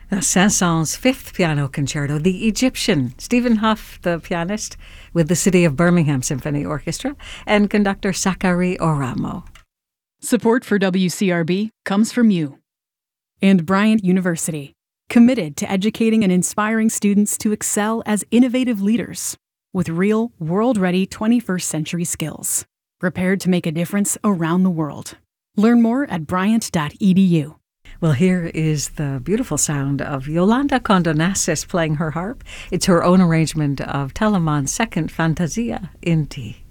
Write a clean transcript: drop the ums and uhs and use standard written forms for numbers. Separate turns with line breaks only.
The Saint-Saëns Fifth Piano Concerto, the Egyptian, Stephen Huff, the pianist, with the City of Birmingham Symphony Orchestra, and conductor Sakari Oramo.
Support for WCRB comes from you. And Bryant University, committed to educating and inspiring students to excel as innovative leaders with real, world-ready 21st century skills, prepared to make a difference around the world. Learn more at bryant.edu.
Well, here is the beautiful sound of Yolanda Condonassis playing her harp. It's her own arrangement of Telemann's second Fantasia in D.